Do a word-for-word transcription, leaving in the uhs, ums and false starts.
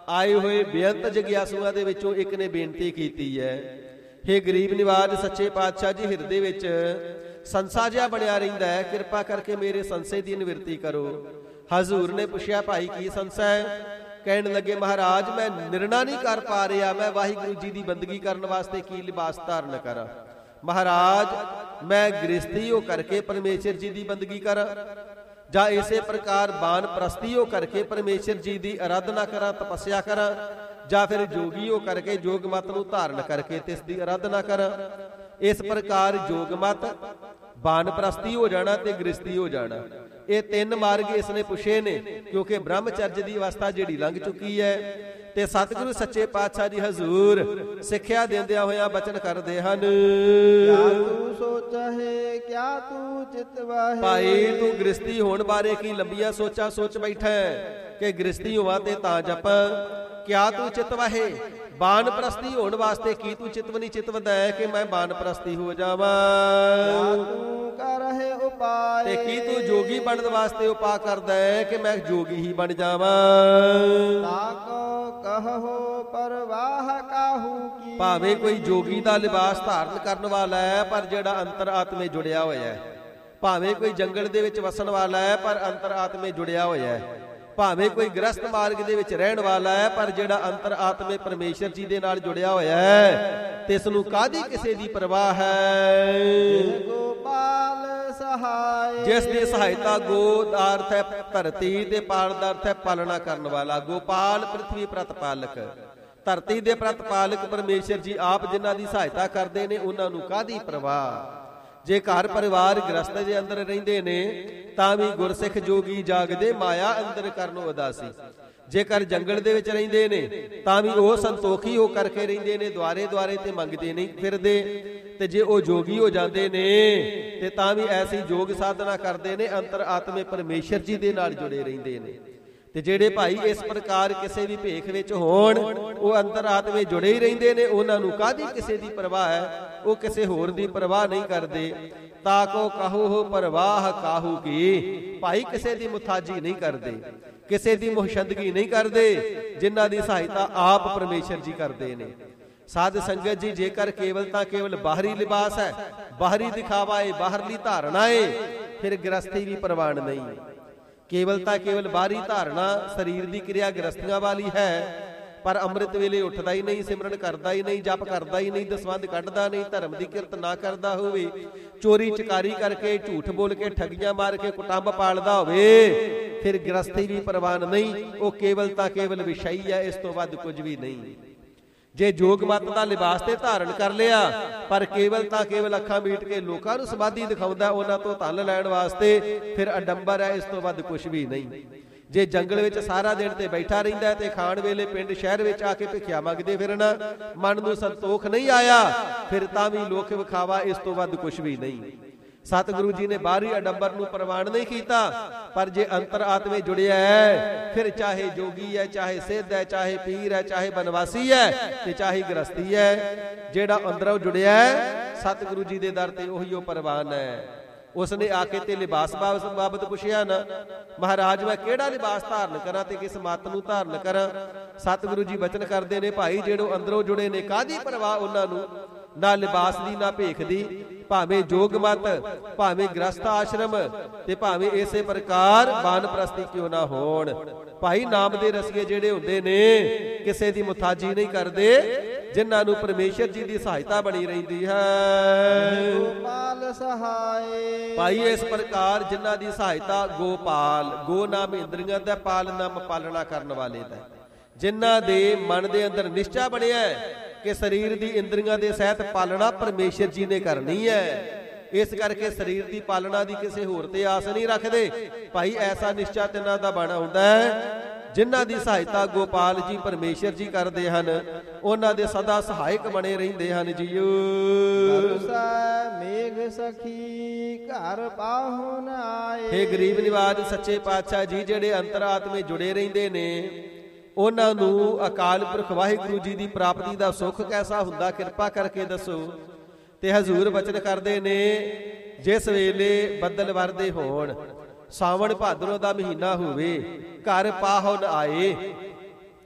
ਆਏ ਹੋਏ ਬੇਅੰਤ ਜਗਿਆਸੂਆਂ ਦੇ ਵਿੱਚੋਂ ਇੱਕ ਨੇ ਬੇਨਤੀ ਕੀਤੀ ਹੈ, ਹੇ ਗਰੀਬ ਨਿਵਾਜ ਸੱਚੇ ਪਾਤਸ਼ਾਹ ਜੀ, ਹਿਰਦੇ ਵਿੱਚ ਸੰਸਾ ਜਿਹਾ ਬਣਿਆ ਰਹਿੰਦਾ ਹੈ, ਕਿਰਪਾ ਕਰਕੇ ਮੇਰੇ ਸੰਸੇ ਦੀ ਨਿਵਰਤੀ ਕਰੋ। ਹਜ਼ੂਰ ਨੇ ਪੁੱਛਿਆ, ਭਾਈ ਕੀ ਸੰਸਾ ਹੈ? ਕਹਿਣ ਲੱਗੇ, ਮਹਾਰਾਜ ਮੈਂ ਨਿਰਣਾ ਨਹੀਂ ਕਰ ਪਾ ਰਿਹਾ, ਮੈਂ ਵਾਹਿਗੁਰੂ ਜੀ ਦੀ ਬੰਦਗੀ ਕਰਨ ਵਾਸਤੇ ਕੀ ਲਿਬਾਸ ਧਾਰਨ ਕਰਾਂ। ਮਹਾਰਾਜ ਮੈਂ ਗ੍ਰਸਤੀ ਹੋ ਕਰਕੇ ਪਰਮੇਸ਼ਰ ਜੀ ਦੀ ਬੰਦਗੀ ਕਰਾਂ, ਜਾਂ ਇਸੇ ਪ੍ਰਕਾਰ ਬਾਨ ਪ੍ਰਸਤੀ ਹੋ ਕਰਕੇ ਪਰਮੇਸ਼ਰ ਜੀ ਦੀ ਅਰਾਧਨਾ ਕਰਾਂ, ਤਪੱਸਿਆ ਕਰਾਂ, ਜਾਂ ਫਿਰ ਜੋਗੀ ਹੋ ਕਰਕੇ ਜੋਗ ਮਤ ਨੂੰ ਧਾਰਨ ਕਰਕੇ ਤਿਸ ਦੀ ਅਰਾਧਨਾ ਕਰਾਂ। ਇਸ ਪ੍ਰਕਾਰ ਜੋਗ ਮਤ, ਬਾਨ ਪ੍ਰਸਤੀ ਹੋ ਜਾਣਾ ਤੇ ਗ੍ਰਸਤੀ ਹੋ ਜਾਣਾ, ਇਹ ਤਿੰਨ ਮਾਰਗ ਇਸ ਨੇ ਪੁੱਛੇ ਨੇ, ਕਿਉਂਕਿ ਬ੍ਰਹਮਚਰਜ ਦੀ ਅਵਸਥਾ ਜਿਹੜੀ ਲੰਘ ਚੁੱਕੀ ਹੈ। ਤੇ ਸਤਿਗੁਰੂ ਸੱਚੇ ਪਾਤਸ਼ਾਹ ਜੀ ਹਜ਼ੂਰ ਸਿੱਖਿਆ ਦਿੰਦਿਆਂ ਹੋਇਆਂ ਬਚਨ ਕਰਦੇ ਹਨ, ਕਿਆ ਤੂੰ ਸੋਚਹਿ ਕਿਆ ਤੂੰ ਚਿਤਵਾਹੇ। ਭਾਈ ਤੂੰ ਗ੍ਰਸਤੀ ਹੋਣ ਬਾਰੇ ਕੀ ਲੰਬੀਆਂ ਸੋਚਾਂ ਸੋਚ ਬੈਠਾ ਹੈ ਕਿ ਗ੍ਰਸਤੀ ਹੋਵਾਂ ਤੇ ਤਾਂ ਜਪਾਂ। ਕਿਆ ਤੂੰ ਚਿਤਵਾਹੇ, ਬਾਨ ਪ੍ਰਸਤੀ ਹੋਣ ਵਾਸਤੇ ਕੀ ਤੂੰ ਚਿਤਵਨੀ ਚਿਤਵਦਾ ਹੈ ਕਿ ਮੈਂ ਬਾਨ ਪ੍ਰਸਤੀ ਹੋ ਜਾਵਾਂ। ਤੂੰ ਕਰਹਿ ਉਪਾਏ, ਤੇ ਕੀ ਤੂੰ ਜੋਗੀ ਬਣਨ ਵਾਸਤੇ ਉਪਾਅ ਕਰਦਾ ਹੈ ਕਿ ਮੈਂ ਜੋਗੀ ਹੀ ਬਣ ਜਾਵਾਂ। ਤਾਕੋ ਕਹੋ ਪਰਵਾਹ ਕਾਹੂ ਕੀ। ਭਾਵੇਂ ਕੋਈ ਜੋਗੀ ਦਾ ਲਿਬਾਸ ਧਾਰਨ ਕਰਨ ਵਾਲਾ ਹੈ ਪਰ ਜਿਹੜਾ ਅੰਤਰ ਆਤਮੇ ਜੁੜਿਆ ਹੋਇਆ ਹੈ, ਭਾਵੇਂ ਕੋਈ ਜੰਗਲ ਦੇ ਵਿੱਚ ਵਸਣ ਵਾਲਾ ਹੈ ਪਰ ਅੰਤਰ ਆਤਮੇ ਜੁੜਿਆ ਹੋਇਆ ਹੈ, ਭਾਵੇਂ ਕੋਈ ਗ੍ਰਸਤ ਮਾਰਗ ਦੇ ਵਿੱਚ ਰਹਿਣ ਵਾਲਾ ਹੈ ਪਰ ਜਿਹੜਾ ਅੰਤਰ ਆਤਮੇ ਪਰਮੇਸ਼ਰ ਜੀ ਦੇ ਨਾਲ ਜੁੜਿਆ ਹੋਇਆ ਹੈ, ਤੇ ਇਸ ਨੂੰ ਕਾਹਦੀ ਕਿਸੇ ਦੀ ਪਰਵਾਹ ਹੈ। ਗੋਪਾਲ ਸਹਾਇ, ਜਿਸ ਦੀ ਸਹਾਇਤਾ ਗੋ ਦਾ ਅਰਥ ਹੈ ਧਰਤੀ ਤੇ ਪਾਲ ਦਾ ਅਰਥ ਹੈ ਪਾਲਣਾ ਕਰਨ ਵਾਲਾ। ਗੋਪਾਲ ਪ੍ਰਿਥਵੀ ਪ੍ਰਤਪਾਲਕ, ਧਰਤੀ ਦੇ ਪ੍ਰਤਪਾਲਕ ਪਰਮੇਸ਼ਰ ਜੀ ਆਪ ਜਿਨ੍ਹਾਂ ਦੀ ਸਹਾਇਤਾ ਕਰਦੇ ਨੇ, ਉਹਨਾਂ ਨੂੰ ਕਾਹਦੀ ਪਰਵਾਹ। ਜੇ ਘਰ ਪਰਿਵਾਰ ਗ੍ਰਸਤ ਦੇ ਅੰਦਰ ਰਹਿੰਦੇ ਨੇ ਤਾਂ ਵੀ ਗੁਰਸਿੱਖ ਜੋਗੀ ਜਾਗਦੇ ਮਾਇਆ ਅੰਦਰ ਕਰਨੋਂ ਉਦਾਸੀ। ਜੇਕਰ ਜੰਗਲ ਦੇ ਵਿੱਚ ਰਹਿੰਦੇ ਨੇ ਤਾਂ ਵੀ ਉਹ ਸੰਤੋਖੀ ਹੋ ਕਰਕੇ ਰਹਿੰਦੇ ਨੇ, ਦੁਆਰੇ ਦੁਆਰੇ ਤੇ ਮੰਗਦੇ ਨਹੀਂ ਫਿਰਦੇ। ਤੇ ਜੇ ਉਹ ਜੋਗੀ ਹੋ ਜਾਂਦੇ ਨੇ ਤੇ ਤਾਂ ਵੀ ਐਸੀ ਜੋਗ ਸਾਧਨਾ ਕਰਦੇ ਨੇ, ਅੰਤਰ ਆਤਮੇ ਪਰਮੇਸ਼ਰ ਜੀ ਦੇ ਨਾਲ ਜੁੜੇ ਰਹਿੰਦੇ ਨੇ। ਤੇ ਜਿਹੜੇ ਭਾਈ ਇਸ ਪ੍ਰਕਾਰ ਕਿਸੇ ਵੀ ਭੇਖ ਵਿੱਚ ਹੋਣ, ਉਹ ਅੰਤਰ ਆਤਮੇ ਜੁੜੇ ਹੀ ਰਹਿੰਦੇ ਨੇ, ਉਹਨਾਂ ਨੂੰ ਕਾਹਦੀ ਕਿਸੇ ਦੀ ਪਰਵਾਹ ਹੈ, ਉਹ ਕਿਸੇ ਹੋਰ ਦੀ ਪਰਵਾਹ ਨਹੀਂ ਕਰਦੇ। ਤਾਕੋ ਕਹੋ ਹੋ ਪਰਵਾਹ ਕਾਹੂ ਕੀ, ਭਾਈ ਕਿਸੇ ਦੀ ਮੁਤਾਜੀ ਨਹੀਂ ਕਰਦੇ, ਕਿਸੇ ਦੀ ਮੁਹਸ਼ੰਦਗੀ ਨਹੀਂ ਕਰਦੇ, ਜਿਨ੍ਹਾਂ ਦੀ ਸਹਾਇਤਾ ਆਪ ਪਰਮੇਸ਼ਰ ਜੀ ਕਰਦੇ ਨੇ। ਸਾਧ ਸੰਗਤ ਜੀ, ਜੇਕਰ ਕੇਵਲ ਤਾਂ ਕੇਵਲ ਬਾਹਰੀ ਲਿਬਾਸ ਹੈ, ਬਾਹਰੀ ਦਿਖਾਵਾ ਹੈ, ਬਾਹਰਲੀ ਧਾਰਨਾ ਹੈ, ਫਿਰ ਗ੍ਰਸਤੀ ਵੀ ਪ੍ਰਵਾਨ ਨਹੀਂ। ਕੇਵਲ ਤਾਂ ਕੇਵਲ ਬਾਹਰੀ ਧਾਰਨਾ ਸਰੀਰ ਦੀ ਕਿਰਿਆ ਗ੍ਰਸਤੀਆਂ ਵਾਲੀ ਹੈ, ਪਰ ਅੰਮ੍ਰਿਤ ਵੇਲੇ ਉੱਠਦਾ ਹੀ ਨਹੀਂ, ਸਿਮਰਨ ਕਰਦਾ ਹੀ ਨਹੀਂ, ਜਪ ਕਰਦਾ ਹੀ ਨਹੀਂ, ਦਸਵੰਧ ਕੱਢਦਾ ਨਹੀਂ, ਧਰਮ ਦੀ ਕਿਰਤ ਨਾ ਕਰਦਾ ਹੋਵੇ, ਚੋਰੀ ਚਕਾਰੀ ਕਰਕੇ ਝੂਠ ਬੋਲ ਕੇ ਠੱਗੀਆਂ ਮਾਰ ਕੇ ਕੁਟੰਬ ਪਾਲਦਾ ਹੋਵੇ, ਫਿਰ ਗ੍ਰਸਤੀ ਵੀ ਪ੍ਰਵਾਨ ਨਹੀਂ। ਉਹ ਕੇਵਲ ਤਾਂ ਕੇਵਲ ਵਿਸ਼ਈ ਹੈ, ਇਸ ਤੋਂ ਵੱਧ ਕੁਝ ਵੀ ਨਹੀਂ। ਜੇ ਜੋਗ ਮਤ ਦਾ ਲਿਬਾਸ ਤੇ ਧਾਰਨ ਕਰ ਲਿਆ ਪਰ ਕੇਵਲ ਤਾਂ ਕੇਵਲ ਅੱਖਾਂ ਮੀਟ ਕੇ ਲੋਕਾਂ ਨੂੰ ਸਮਾਧੀ ਦਿਖਾਉਂਦਾ ਉਹਨਾਂ ਤੋਂ ਧਨ ਲੈਣ ਵਾਸਤੇ, ਫਿਰ ਅਡੰਬਰ ਹੈ, ਇਸ ਤੋਂ ਵੱਧ ਕੁਝ ਵੀ ਨਹੀਂ। ਜੇ ਜੰਗਲ ਵਿੱਚ ਸਾਰਾ ਦਿਨ ਤੇ ਬੈਠਾ ਰਹਿੰਦਾ ਤੇ ਖਾਣ ਵੇਲੇ ਪਿੰਡ ਸ਼ਹਿਰ ਵਿੱਚ ਆ ਕੇ ਭਿੱਖਿਆ ਮੰਗਦੇ ਫਿਰਨਾ, ਮਨ ਨੂੰ ਸੰਤੋਖ ਨਹੀਂ ਆਇਆ, ਫਿਰ ਤਾਂ ਵੀ ਲੋਕ ਵਿਖਾਵਾ, ਇਸ ਤੋਂ ਵੱਧ ਕੁਝ ਵੀ ਨਹੀਂ। ਸਤਿਗੁਰੂ ਜੀ ਨੇ ਬਾਹਰੀ ਅਡੰਬਰ ਨੂੰ ਪ੍ਰਵਾਨ ਨਹੀਂ ਕੀਤਾ, ਪਰ ਜੇ ਅੰਤਰ ਆਤਮੇ ਜੁੜਿਆ ਹੈ, ਫਿਰ ਚਾਹੇ ਜੋਗੀ ਹੈ, ਚਾਹੇ ਸਿੱਧ ਹੈ, ਚਾਹੇ ਪੀਰ ਹੈ, ਚਾਹੇ ਬਨਵਾਸੀ ਹੈ, ਤੇ ਚਾਹੇ ਗ੍ਰਸਤੀ ਹੈ, ਜਿਹੜਾ ਅੰਦਰੋਂ ਜੁੜਿਆ ਹੈ ਸਤਿਗੁਰੂ ਜੀ ਦੇ ਦਰ ਤੇ, ਉਹੀ ਉਹ ਪ੍ਰਵਾਨ ਹੈ। ਉਸਨੇ ਆ ਕੇ ਤੇ ਲਿਬਾਸ ਬਾਬਤ ਪੁੱਛਿਆ ਨਾ, ਮਹਾਰਾਜ ਮੈਂ ਕਿਹੜਾ ਲਿਬਾਸ ਧਾਰਨ ਕਰਾਂ ਤੇ ਕਿਸ ਮੱਤ ਨੂੰ ਧਾਰਨ ਕਰਾਂ। ਸਤਿਗੁਰੂ ਜੀ ਬਚਨ ਕਰਦੇ ਨੇ, ਭਾਈ ਜਿਹੜੇ ਅੰਦਰੋਂ ਜੁੜੇ ਨੇ ਕਾਹਦੀ ਪਰਵਾਹ ਉਹਨਾਂ ਨੂੰ, ਨਾ ਲਿਬਾਸ ਦੀ ਨਾ ਭੇਖ ਦੀ, ਭਾਵੇਂ ਜੋਗ ਮਤ, ਭਾਵੇਂ ਗ੍ਰਸਤ ਆਸ਼ਰਮ, ਤੇ ਭਾਵੇਂ ਇਸੇ ਪ੍ਰਕਾਰ ਬਾਨਪ੍ਰਸਤੀ ਕਿਉਂ ਨਾ ਹੋਣ। ਭਾਈ ਨਾਮ ਦੇ ਰਸੀਏ ਜਿਹੜੇ ਹੁੰਦੇ ਨੇ ਕਿਸੇ ਦੀ ਮੁਤਾਜੀ ਨਹੀਂ ਕਰਦੇ, ਜਿਨ੍ਹਾਂ ਨੂੰ ਪਰਮੇਸ਼ਰ ਜੀ ਦੀ ਸਹਾਇਤਾ ਬਣੀ ਰਹਿੰਦੀ ਹੈ। ਗੋਪਾਲ ਸਹਾਇ, ਭਾਈ ਇਸ ਪ੍ਰਕਾਰ ਜਿਨ੍ਹਾਂ ਦੀ ਸਹਾਇਤਾ ਗੋਪਾਲ, ਗੋ ਨਾਮ ਇੰਦਰੀਆਂ ਦਾ, ਪਾਲ ਨਾਮ ਪਾਲਣਾ ਕਰਨ ਵਾਲੇ ਦਾ, ਜਿਨ੍ਹਾਂ ਦੇ ਮਨ ਦੇ ਅੰਦਰ ਨਿਸ਼ਚਾ ਬਣਿਆ ਕਿ ਸਰੀਰ ਦੀ ਇੰਦਰੀਆਂ ਦੇ ਸਹਿਤ ਪਾਲਣਾ ਪਰਮੇਸ਼ਰ ਜੀ ਨੇ ਕਰਨੀ ਹੈ, ਇਸ ਕਰਕੇ ਸਰੀਰ ਦੀ ਪਾਲਣਾ ਦੀ ਕਿਸੇ ਹੋਰ ਤੇ ਆਸ ਨਹੀਂ ਰੱਖਦੇ। ਭਾਈ ਐਸਾ ਨਿਸ਼ਚਾ ਤਿੰਨਾਂ ਦਾ ਬਣ ਆਉਂਦਾ ਹੈ, ਜਿਨ੍ਹਾਂ ਦੀ ਸਹਾਇਤਾ ਗੋਪਾਲ ਜੀ ਪਰਮੇਸ਼ਰ ਜੀ ਕਰਦੇ ਹਨ, ਉਹਨਾਂ ਦੇ ਸਦਾ ਸਹਾਇਕ ਬਣੇ ਰਹਿੰਦੇ ਹਨ ਜੀਓ। ਮੇਘ ਸਖੀ ਘਰ ਪਾਹੁਨ ਆਏ, ਹੇ ਗਰੀਬ ਨਿਵਾਜ ਸੱਚੇ ਪਾਤਸ਼ਾਹ ਜੀ, ਜਿਹੜੇ ਅੰਤਰ ਆਤਮੇ ਜੁੜੇ ਰਹਿੰਦੇ ਨੇ, ਉਹਨਾਂ ਨੂੰ ਅਕਾਲ ਪੁਰਖ ਵਾਹਿਗੁਰੂ ਜੀ ਦੀ ਪ੍ਰਾਪਤੀ ਦਾ ਸੁੱਖ ਕੈਸਾ ਹੁੰਦਾ, ਕਿਰਪਾ ਕਰਕੇ ਦੱਸੋ। ਤੇ ਹਜ਼ੂਰ ਬਚਨ ਕਰਦੇ ਨੇ, ਜਿਸ ਵੇਲੇ ਬੱਦਲ ਵਰਦੇ ਹੋਣ, ਸਾਵਣ ਭਾਦਰੋਂ ਦਾ ਮਹੀਨਾ ਹੋਵੇ, ਘਰ ਪਾਹੁਨ ਆਏ,